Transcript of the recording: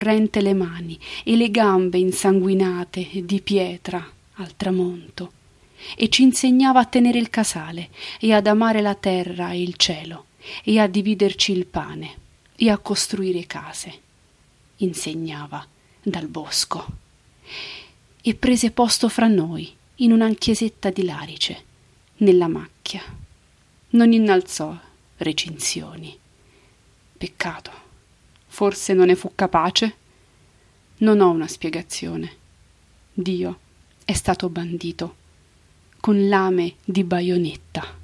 rente le mani e le gambe insanguinate di pietra al tramonto, e ci insegnava a tenere il casale e ad amare la terra e il cielo e a dividerci il pane e a costruire case. Insegnava dal bosco e prese posto fra noi in una chiesetta di Larice, nella macchia. Non innalzò recinzioni. Peccato. Forse non ne fu capace? Non ho una spiegazione. Dio è stato bandito con lame di baionetta.